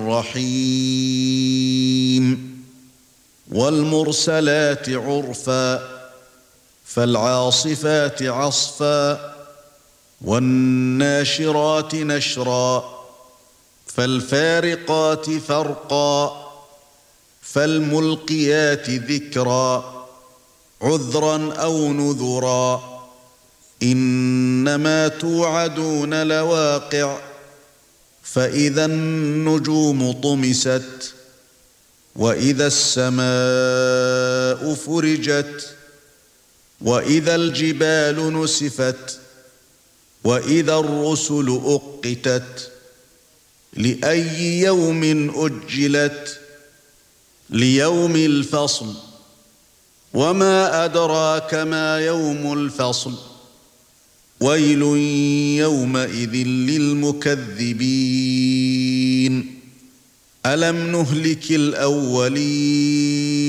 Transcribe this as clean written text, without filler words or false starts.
الرحيم والمرسلات عرفا فالعاصفات عصفا والناشرات نشرا فالفارقات فرقا فالملقيات ذكرا عذرا أو نذرا إنما توعدون لواقع فإذا النجوم طمست وإذا السماء فرجت وإذا الجبال نسفت وإذا الرسل أقتت لأي يوم أجلت ليوم الفصل وما أدراك ما يوم الفصل ويل يومئذ للمكذبين ألم نهلك الأولين